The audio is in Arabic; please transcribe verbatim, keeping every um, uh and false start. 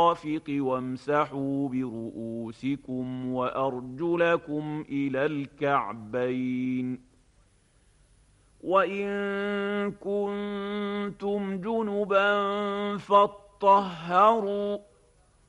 المرافق وامسحوا برؤوسكم وأرجلكم إلى الكعبين وإن كنتم جنبا فاطهروا